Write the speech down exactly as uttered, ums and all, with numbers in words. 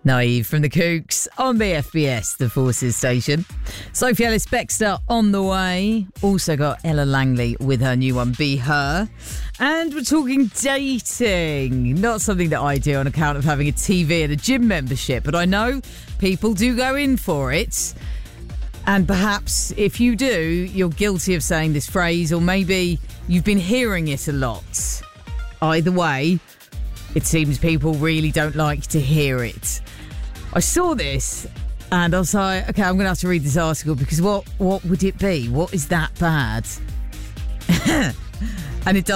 Naive from the Kooks on B F B S, the Forces station. Sophie Ellis-Bextor on the way. Also got Ella Langley with her new one, Be Her. And we're talking dating. Not something that I do on account of having a T V and a gym membership, but I know people do go in for it. And perhaps if you do, you're guilty of saying this phrase, or maybe you've been hearing it a lot. Either way, it seems people really don't like to hear it. I saw this and I was like, okay, I'm going to have to read this article because what, what would it be? What is that bad? And it does.